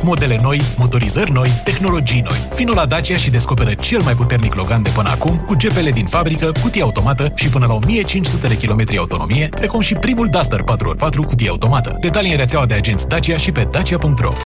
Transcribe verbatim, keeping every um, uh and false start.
Modele noi, motorizări noi, tehnologii noi. Vino la Dacia și descoperă cel mai puternic Logan de până acum, cu G P L din fabrică, cutie automată și până la o mie cinci sute de kilometri autonomie, precum și primul Duster patru ori patru cutie automată. Detalii în rețeaua de agenți Dacia și pe dacia punct ro.